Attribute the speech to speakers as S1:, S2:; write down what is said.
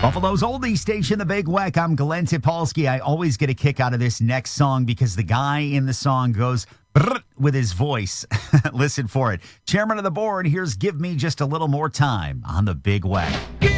S1: Buffalo's oldie station, The Big Weck. I'm Glenn Tipolsky. I always get a kick out of this next song because the guy in the song goes brrrt with his voice. Listen for it. Chairman of the board, here's Give Me Just a Little More Time on The Big Weck.